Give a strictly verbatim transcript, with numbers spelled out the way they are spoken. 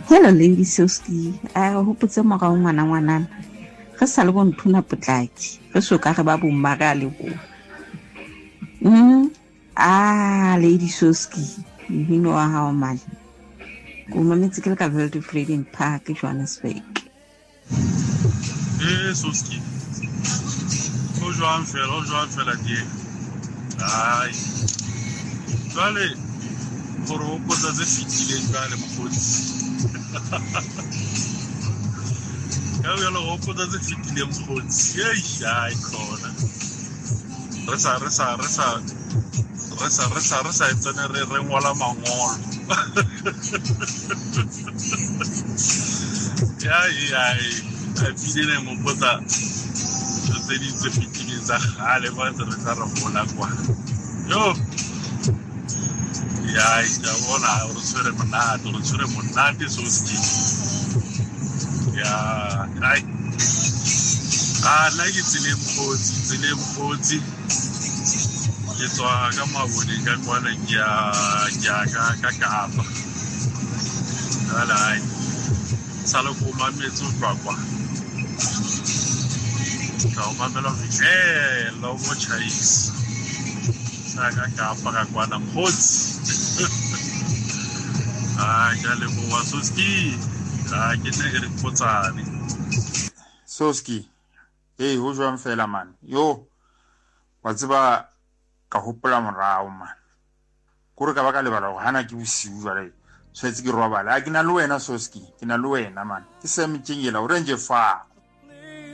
Hello Lady Soski, a go putse mogao ngwana ngwanana. Ge sa le bon thuna potlaki, ge so ka ge ba bomma ga le go. Mm, ah Lady Soski, you know how much. Go mametse ke le ka Velde Freedom Park Johannesburg. Eh Soski. O jwang fela, o jwang fela die. Ai. Jwale gore o potsa tse fitileng jwale mokgotsi. Ya o yalo go potsa tse fitileng mokgotsi. Ei, ai khona. Re sa re sa re sa re sa re sa re sa tsene re re ngola mangolo. Ya ya ai bidine mo potsa tse di tse fitileng tsa gale ba re ka re bona kwa. Yo ya ya bona o tsere monate o tsere monate Soski ya ai ah la ke tsile mkhotsi tsile mkhotsi ke tswa ka mabone ka kwana ya ya ka ka kapa ala ai sala ko mametso kwa kwa ka o mamela eh lo mo chais sa ka kapa ka kwana mkhotsi ah ya le mo wa Soski ah ke ne re potsane Soski hey ho jwang fela man yo wa tseba ka hopola morao man kore ka baka lebala go hana ke bosiu jwale tshwetse ke robala a ke na le wena Soski ke na le wena man ke se mtshengela o renje fa